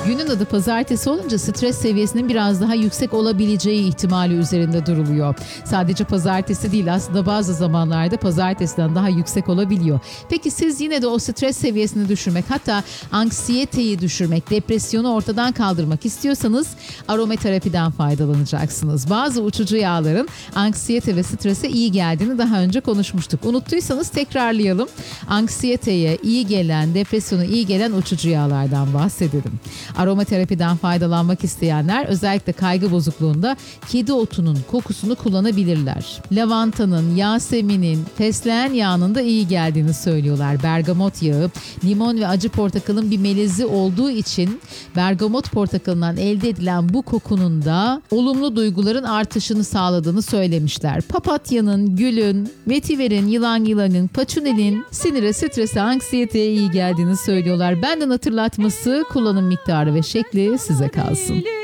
Günün adı pazartesi olunca stres seviyesinin biraz daha yüksek olabileceği ihtimali üzerinde duruluyor. Sadece pazartesi değil, aslında bazı zamanlarda pazartesiden daha yüksek olabiliyor. Peki siz yine de o stres seviyesini düşürmek, hatta anksiyeteyi düşürmek, depresyonu ortadan kaldırmak istiyorsanız aromaterapiden faydalanacaksınız. Bazı uçucu yağların anksiyete ve strese iyi geldiğini daha önce konuşmuştuk. Unuttuysanız tekrarlayalım. Anksiyeteye iyi gelen, depresyona iyi gelen uçucu yağlardan bahsedelim. Aromaterapiden faydalanmak isteyenler özellikle kaygı bozukluğunda kedi otunun kokusunu kullanabilirler. Lavantanın, yaseminin, fesleğen yağının da iyi geldiğini söylüyorlar. Bergamot yağı, limon ve acı portakalın bir melezi olduğu için bergamot portakalından elde edilen bu kokunun da olumlu duyguların artışını sağladığını söylemişler. Papatyanın, gülün, vetiverin, yılanın, paçunelin sinire, strese, anksiyeteye iyi geldiğini söylüyorlar. Benden hatırlatması, kullanım miktarı ve şekli size kalsın.